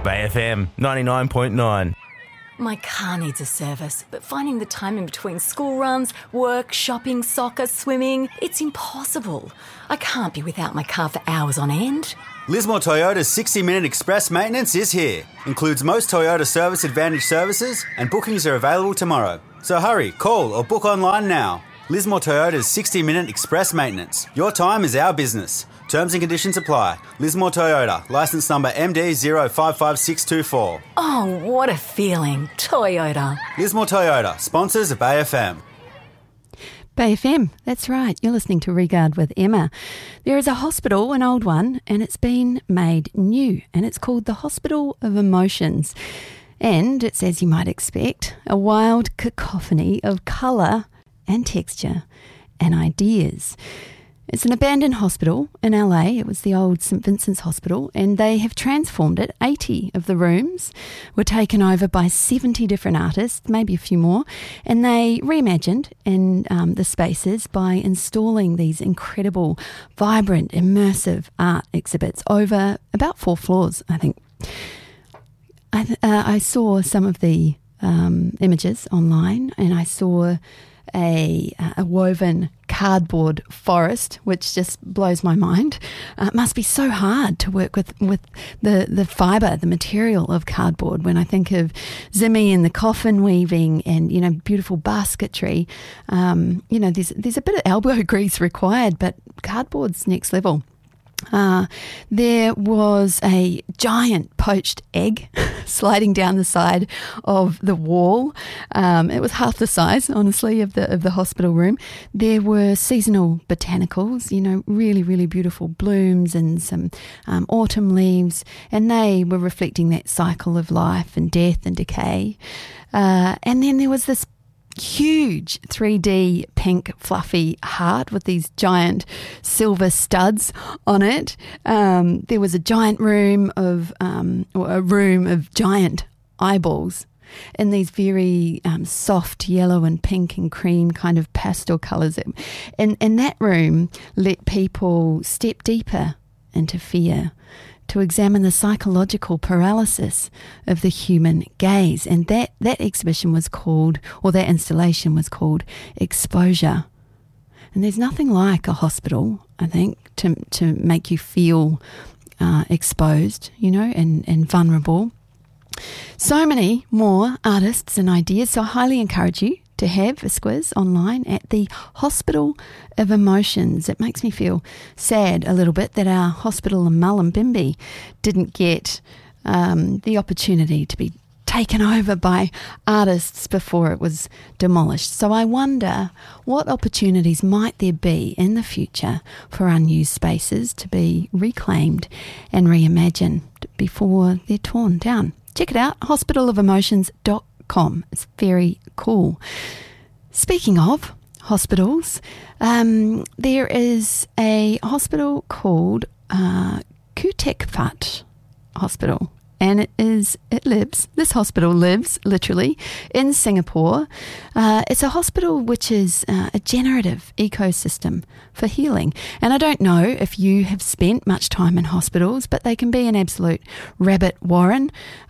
Bay FM 99.9. My car needs a service, but finding the time in between school runs, work, shopping, soccer, swimming, it's impossible. I can't be without my car for hours on end. Lismore Toyota's 60-minute express maintenance is here. Includes most Toyota Service Advantage services, and bookings are available tomorrow. So hurry, call or book online now. Lismore Toyota's 60-minute express maintenance. Your time is our business. Terms and conditions apply. Lismore Toyota, licence number MD055624. Oh, what a feeling. Toyota. Lismore Toyota, sponsors of Bay FM. Bay FM, that's right. You're listening to Regard with Emma. There is a hospital, an old one, and it's been made new, and it's called the Hospital of Emotions. And it's, as you might expect, a wild cacophony of colour and texture and ideas. It's an abandoned hospital in LA. It was the old St. Vincent's Hospital, and they have transformed it. 80 of the rooms were taken over by 70 different artists, maybe a few more, and they reimagined in the spaces by installing these incredible, vibrant, immersive art exhibits over about 4 floors, I think. I saw some of the images online, and I saw a woven cardboard forest, which just blows my mind. It must be so hard to work with the fibre, the material of cardboard. When I think of Zimmy and the coffin weaving and, beautiful basketry, there's a bit of elbow grease required, but cardboard's next level. There was a giant poached egg sliding down the side of the wall. It was half the size, honestly, of the hospital room. There were seasonal botanicals, really, really beautiful blooms and some autumn leaves, and they were reflecting that cycle of life and death and decay. And then there was this huge 3D pink fluffy heart with these giant silver studs on it. There was a giant room of giant eyeballs in these very soft yellow and pink and cream kind of pastel colours. And that room let people step deeper into fear, to examine the psychological paralysis of the human gaze. And that exhibition was called, or that installation was called, Exposure. And there's nothing like a hospital, I think, to make you feel exposed, and vulnerable. So many more artists and ideas, so I highly encourage you to have a squiz online at the Hospital of Emotions. It makes me feel sad a little bit that our hospital in Mullumbimby didn't get the opportunity to be taken over by artists before it was demolished. So I wonder what opportunities might there be in the future for unused spaces to be reclaimed and reimagined before they're torn down. Check it out, hospitalofemotions.com. It's very cool. Speaking of hospitals, there is a hospital called Kutekfat Hospital, and this hospital lives literally in Singapore. It's a hospital which is a generative ecosystem for healing. And I don't know if you have spent much time in hospitals, but they can be an absolute rabbit warren.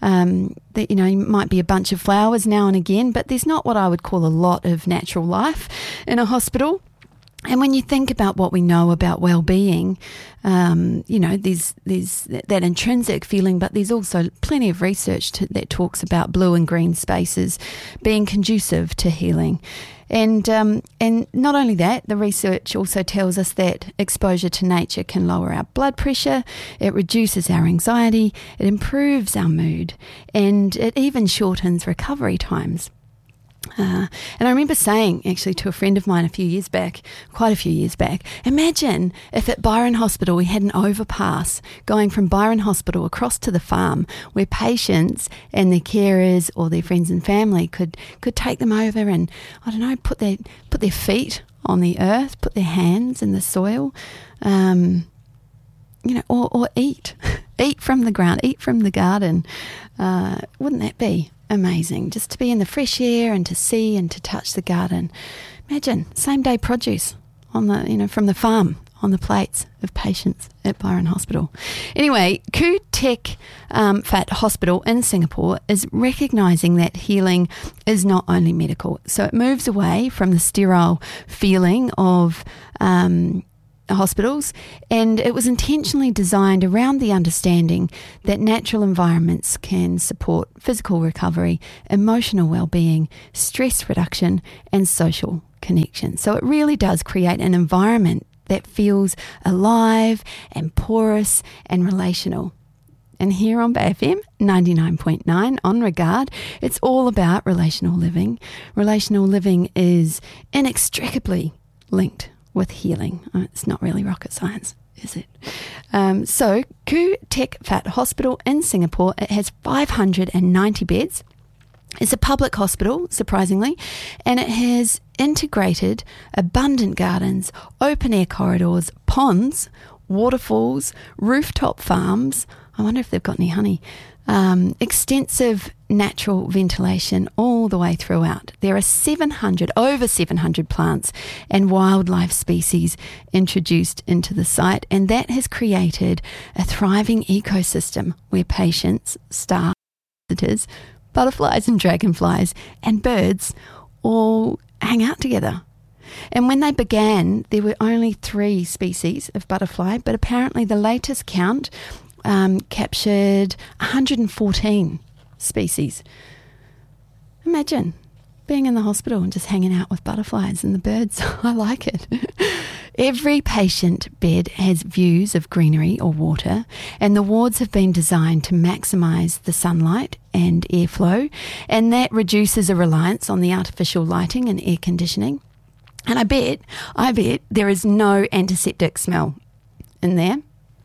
Might be a bunch of flowers now and again, but there's not what I would call a lot of natural life in a hospital. And when you think about what we know about well-being, there's that intrinsic feeling, but there's also plenty of research that talks about blue and green spaces being conducive to healing. And not only that, the research also tells us that exposure to nature can lower our blood pressure, it reduces our anxiety, it improves our mood, and it even shortens recovery times. And I remember saying actually to a friend of mine quite a few years back, imagine if at Byron Hospital we had an overpass going from Byron Hospital across to the farm where patients and their carers or their friends and family could take them over and, I don't know, put their feet on the earth, put their hands in the soil, or eat from the ground, eat from the garden. Wouldn't that be amazing, just to be in the fresh air and to see and to touch the garden? Imagine same day produce on the from the farm on the plates of patients at Byron Hospital. Anyway, Khoo Teck Phat Hospital in Singapore is recognising that healing is not only medical. So it moves away from the sterile feeling of hospitals, and it was intentionally designed around the understanding that natural environments can support physical recovery, emotional well-being, stress reduction, and social connection. So it really does create an environment that feels alive and porous and relational. And here on Bay FM 99.9 on Regard, it's all about relational living. Relational living is inextricably linked with healing. It's not really rocket science, is it? So Khoo Teck Phat Hospital in Singapore, it has 590 beds. It's a public hospital, surprisingly, and it has integrated abundant gardens, open-air corridors, ponds, waterfalls, rooftop farms. I wonder if they've got any honey. Extensive natural ventilation all the way throughout. There are over 700 plants and wildlife species introduced into the site, and that has created a thriving ecosystem where patients, staff, visitors, butterflies and dragonflies and birds all hang out together. And when they began, there were only 3 species of butterfly, but apparently the latest count captured 114 species. Imagine being in the hospital and just hanging out with butterflies and the birds. I like it. Every patient bed has views of greenery or water, and the wards have been designed to maximise the sunlight and airflow, and that reduces a reliance on the artificial lighting and air conditioning. And I bet there is no antiseptic smell in there.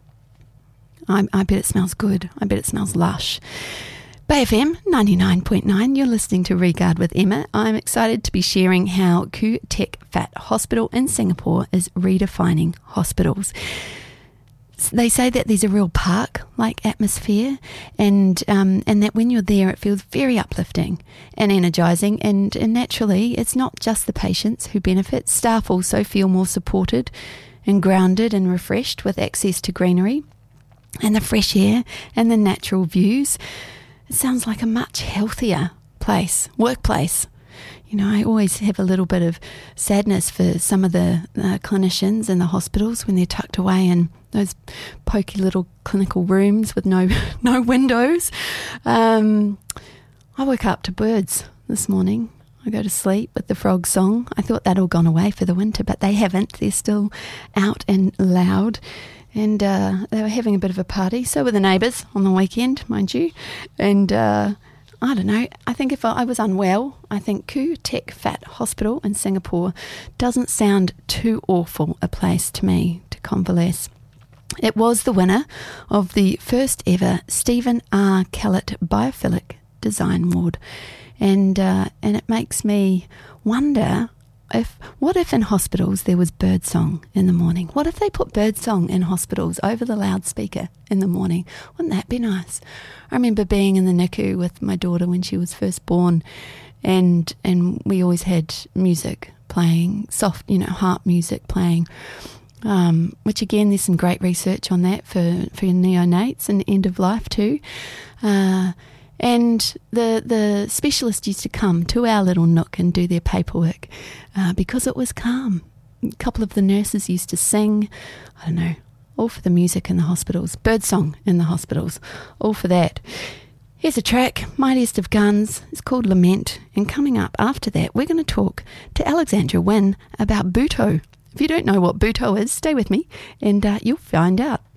I bet it smells good. I bet it smells lush. Bay FM 99.9, you're listening to Regard with Emma. I'm excited to be sharing how Khoo Teck Phat Hospital in Singapore is redefining hospitals. They say that there's a real park-like atmosphere, and that when you're there it feels very uplifting and energising, and naturally it's not just the patients who benefit. Staff also feel more supported and grounded and refreshed with access to greenery and the fresh air and the natural views. It sounds like a much healthier workplace. You know, I always have a little bit of sadness for some of the clinicians in the hospitals when they're tucked away in those pokey little clinical rooms with no windows. I woke up to birds this morning. I go to sleep with the frog song. I thought they'd all gone away for the winter, but they haven't. They're still out and loud. And they were having a bit of a party. So were the neighbours on the weekend, mind you. And I don't know, I think if I was unwell, I think Khoo Teck Phat Hospital in Singapore doesn't sound too awful a place to me to convalesce. It was the winner of the first ever Stephen R. Kellett Biophilic Design Award. And it makes me wonder, what if in hospitals there was birdsong in the morning? What if they put birdsong in hospitals over the loudspeaker in the morning? Wouldn't that be nice? I remember being in the NICU with my daughter when she was first born, and we always had music playing, soft, harp music playing, which again, there's some great research on that for neonates and end of life too. And the specialist used to come to our little nook and do their paperwork because it was calm. A couple of the nurses used to sing, I don't know, all for the music in the hospitals, birdsong in the hospitals, all for that. Here's a track, Mightiest of Guns. It's called Lament. And coming up after that, we're going to talk to Alexandra Wynne about Butoh. If you don't know what Butoh is, stay with me and you'll find out.